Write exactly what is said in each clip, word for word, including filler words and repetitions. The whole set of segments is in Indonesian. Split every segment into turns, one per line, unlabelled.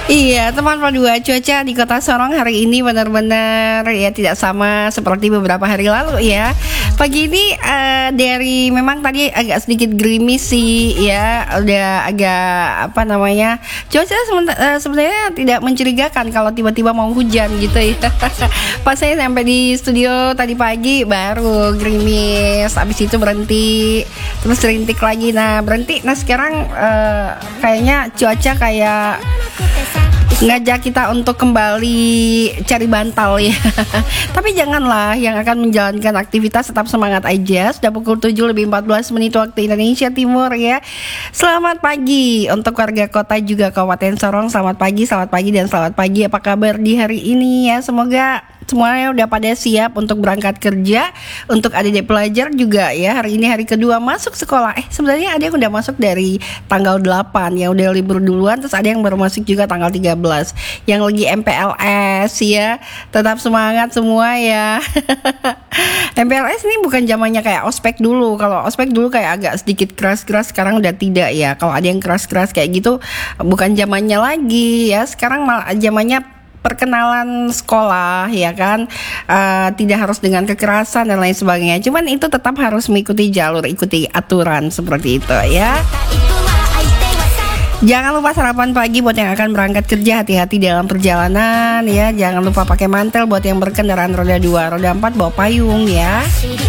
Iya, teman dua cuaca di Kota Sorong hari ini benar-benar ya tidak sama seperti beberapa hari lalu ya. Pagi ini uh, dari memang tadi agak sedikit gerimis sih ya, udah agak apa namanya cuaca uh, sebenarnya tidak mencurigakan kalau tiba-tiba mau hujan gitu ya. Pas saya sampai di studio tadi pagi baru gerimis, habis itu berhenti, terus rintik lagi, nah berhenti. Nah sekarang uh, kayaknya cuaca kayak ngajak kita untuk kembali cari bantal ya. Tapi janganlah, yang akan menjalankan aktivitas tetap semangat aja. Sudah pukul tujuh lebih empat belas menit waktu Indonesia Timur ya. Selamat pagi untuk warga kota juga Kabupaten Sorong. Selamat pagi, selamat pagi dan selamat pagi. Apa kabar di hari ini ya? Semoga semuanya udah pada siap untuk berangkat kerja. Untuk adik-adik pelajar juga ya, hari ini hari kedua masuk sekolah. Eh sebenarnya ada yang udah masuk dari tanggal delapan ya, udah libur duluan. Terus ada yang baru masuk juga tanggal tiga belas, yang lagi M P L S ya. Tetap semangat semua ya. M P L S ini bukan zamannya kayak ospek dulu. Kalau ospek dulu kayak agak sedikit keras-keras, sekarang udah tidak ya. Kalau ada yang keras-keras kayak gitu bukan zamannya lagi ya. Sekarang malah zamannya perkenalan sekolah ya kan, uh, tidak harus dengan kekerasan dan lain sebagainya. Cuman itu tetap harus mengikuti jalur, ikuti aturan seperti itu ya. Jangan lupa sarapan pagi buat yang akan berangkat kerja, hati-hati dalam perjalanan ya. Jangan lupa pakai mantel buat yang berkendaraan roda dua, roda empat bawa payung ya.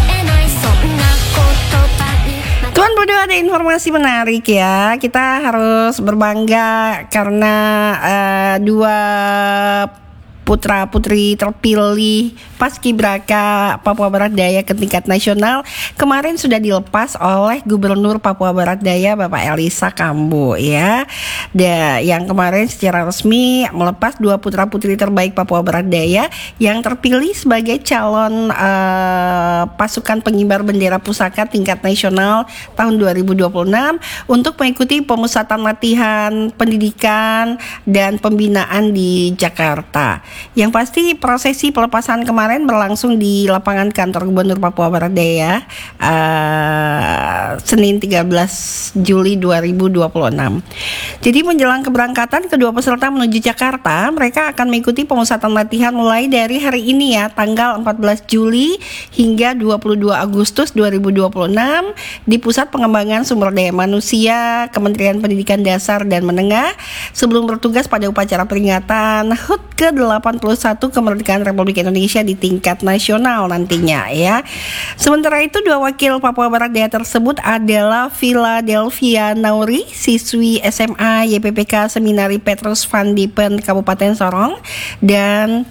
Tuan Bodo, ada informasi menarik ya. Kita harus berbangga karena uh, dua putra putri terpilih Paskibraka Papua Barat Daya ke tingkat nasional kemarin sudah dilepas oleh Gubernur Papua Barat Daya Bapak Elisa Kambu ya. Da, yang kemarin secara resmi melepas dua putra putri terbaik Papua Barat Daya yang terpilih sebagai calon uh, pasukan pengibar bendera pusaka tingkat nasional tahun dua ribu dua puluh enam untuk mengikuti pemusatan latihan pendidikan dan pembinaan di Jakarta. Yang pasti prosesi pelepasan kemarin berlangsung di lapangan kantor Gubernur Papua Barat Daya uh, Senin tiga belas Juli dua ribu dua puluh enam. Jadi menjelang keberangkatan kedua peserta menuju Jakarta, mereka akan mengikuti pemusatan latihan mulai dari hari ini ya, tanggal empat belas Juli hingga dua puluh dua Agustus dua ribu dua puluh enam di Pusat Pengembangan Sumber Daya Manusia Kementerian Pendidikan Dasar dan Menengah sebelum bertugas pada upacara peringatan H U T ke delapan puluh satu kemerdekaan Republik Indonesia di tingkat nasional nantinya ya. Sementara itu dua wakil Papua Barat Daya tersebut adalah Philadelphia Nauri, siswi S M A Y P P K Seminari Petrus Van Diepen Kabupaten Sorong, dan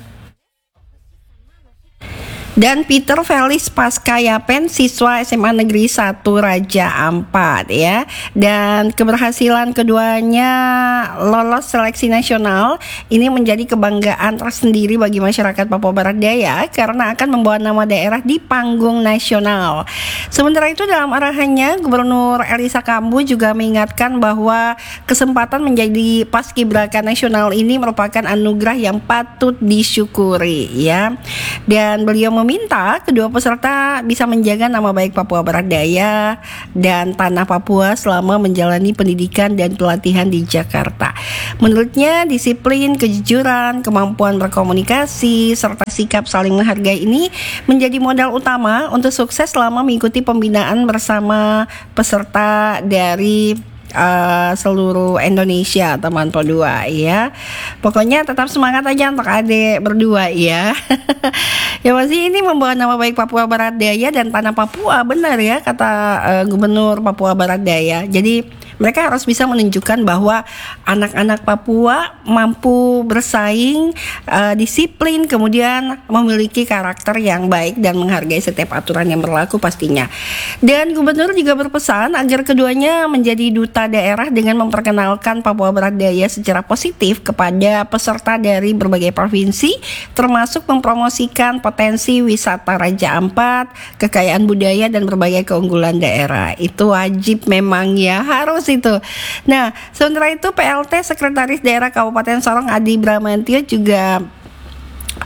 dan Peter Felix Paskayapen, siswa S M A Negeri satu Raja Ampat ya. Dan keberhasilan keduanya lolos seleksi nasional ini menjadi kebanggaan tersendiri bagi masyarakat Papua Barat Daya karena akan membawa nama daerah di panggung nasional. Sementara itu dalam arahannya, Gubernur Elisa Kambu juga mengingatkan bahwa kesempatan menjadi Paskibraka nasional ini merupakan anugerah yang patut disyukuri ya. Dan beliau meminta kedua peserta bisa menjaga nama baik Papua Barat Daya dan tanah Papua selama menjalani pendidikan dan pelatihan di Jakarta. Menurutnya disiplin, kejujuran, kemampuan berkomunikasi, serta sikap saling menghargai ini menjadi modal utama untuk sukses selama mengikuti pembinaan bersama peserta dari Uh, seluruh Indonesia teman Podua ya. Pokoknya tetap semangat aja untuk adik berdua ya. Ya pasti ini membawa nama baik Papua Barat Daya dan tanah Papua, benar ya kata uh, Gubernur Papua Barat Daya. Jadi mereka harus bisa menunjukkan bahwa anak-anak Papua mampu bersaing, uh, disiplin, kemudian memiliki karakter yang baik dan menghargai setiap aturan yang berlaku pastinya. Dan Gubernur juga berpesan agar keduanya menjadi duta daerah dengan memperkenalkan Papua Barat Daya secara positif kepada peserta dari berbagai provinsi, termasuk mempromosikan potensi wisata Raja Ampat, kekayaan budaya dan berbagai keunggulan daerah. Itu wajib memang ya, harus itu. Nah, sementara itu P L T Sekretaris Daerah Kabupaten Sorong Adi Bramantio juga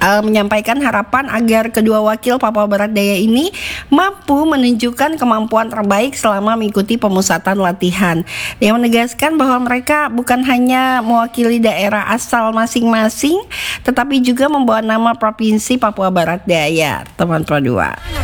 uh, menyampaikan harapan agar kedua wakil Papua Barat Daya ini mampu menunjukkan kemampuan terbaik selama mengikuti pemusatan latihan. Dia menegaskan bahwa mereka bukan hanya mewakili daerah asal masing-masing, tetapi juga membawa nama Provinsi Papua Barat Daya, teman Pro dua.